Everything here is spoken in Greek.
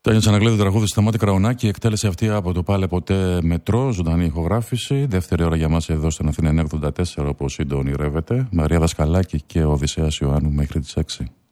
Τάνια Τσαναγκλέδου, τραγούδι Σταμάτη Κραουνάκη, εκτέλεση αυτή από το Πάλε Ποτέ Μετρό, ζωντανή ηχογράφηση. Δεύτερη ώρα για μας εδώ στην Αθήνα 984, όπως ήδη ονειρεύεται. Μαρία Δασκαλάκη και ο Οδυσσέας Ιωάννου μέχρι τις 6.